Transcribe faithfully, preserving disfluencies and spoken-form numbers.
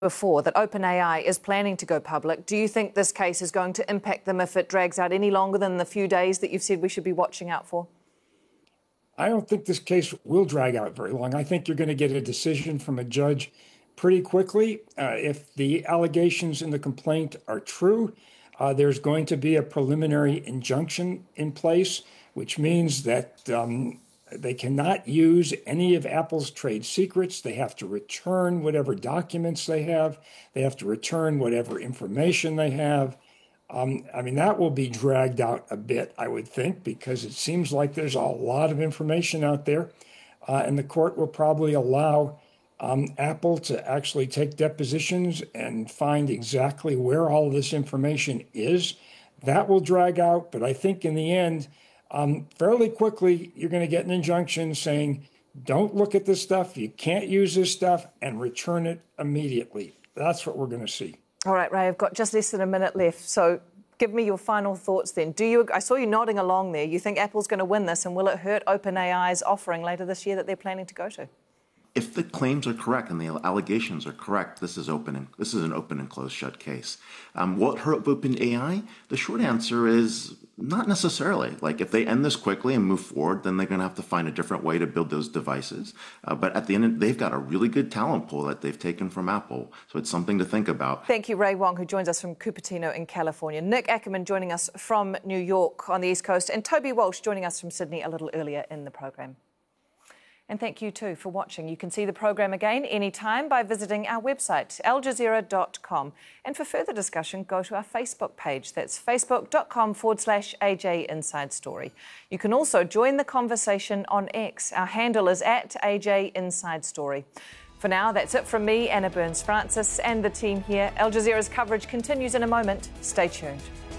before that OpenAI is planning to go public. Do you think this case is going to impact them if it drags out any longer than the few days that you've said we should be watching out for? I don't think this case will drag out very long. I think you're going to get a decision from a judge pretty quickly. Uh, if the allegations in the complaint are true, uh, there's going to be a preliminary injunction in place, which means that um, they cannot use any of Apple's trade secrets. They have to return whatever documents they have. They have to return whatever information they have. Um, I mean, that will be dragged out a bit, I would think, because it seems like there's a lot of information out there. Uh, and the court will probably allow um, Apple to actually take depositions and find exactly where all of this information is. That will drag out. But I think in the end, um, fairly quickly, you're going to get an injunction saying, don't look at this stuff. You can't use this stuff, and return it immediately. That's what we're going to see. All right, Ray, I've got just less than a minute left, so give me your final thoughts then. Do you? I saw you nodding along there. You think Apple's going to win this, and will it hurt OpenAI's offering later this year that they're planning to go to? If the claims are correct and the allegations are correct, this is open. And, this is an open and closed shut case. Um, what hurt OpenAI? The short answer is not necessarily. Like, if they end this quickly and move forward, then they're going to have to find a different way to build those devices. Uh, but at the end, they've got a really good talent pool that they've taken from Apple. So it's something to think about. Thank you, Ray Wong, who joins us from Cupertino in California. Nick Ackerman joining us from New York on the East Coast. And Toby Walsh joining us from Sydney a little earlier in the program. And thank you, too, for watching. You can see the program again anytime by visiting our website, al jazeera dot com. And for further discussion, go to our Facebook page. That's facebook.com forward slash AJ Inside Story. You can also join the conversation on X. Our handle is at A J Inside Story. For now, that's it from me, Anna Burns-Francis, and the team here. Al Jazeera's coverage continues in a moment. Stay tuned.